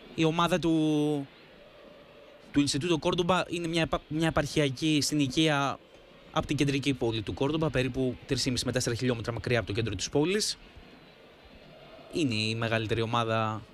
Η ομάδα του Ινστιτούτο Κόρντομπα είναι μια επαρχιακή συνοικία από την κεντρική πόλη του Κόρντομπα, περίπου 3,5 με 4 χιλιόμετρα μακριά από το κέντρο της πόλης. Είναι η μεγαλύτερη ομάδα